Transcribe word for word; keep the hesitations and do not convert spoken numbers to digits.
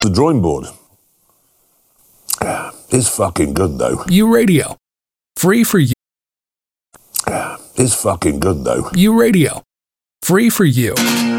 The drawing board. It's fucking good, though. U Radio. Free for you. It's fucking good, though. U Radio. Free for you.